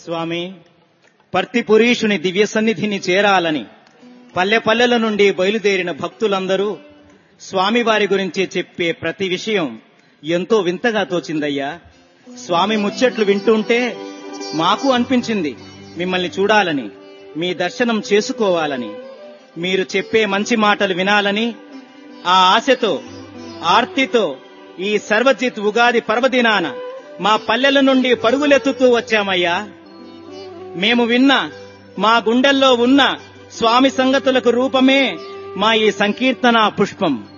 స్వామి, పర్తిపురీషుని దివ్య సన్నిధిని చేరాలని పల్లె పల్లెల నుండి బయలుదేరిన భక్తులందరూ స్వామివారి గురించి చెప్పే ప్రతి విషయం ఎంతో వింతగా తోచిందయ్యా. స్వామి ముచ్చట్లు వింటుంటే మాకు అనిపించింది మిమ్మల్ని చూడాలని, మీ దర్శనం చేసుకోవాలని, మీరు చెప్పే మంచి మాటలు వినాలని. ఆ ఆశతో, ఆర్తితో ఈ సర్వజిత్ ఉగాది పర్వదినాన మా పల్లెల నుండి పరుగులెత్తుతూ వచ్చామయ్యా. మేము విన్న, మా గుండెల్లో ఉన్న స్వామి సంగతులకు రూపమే మా ఈ సంకీర్తన పుష్పం.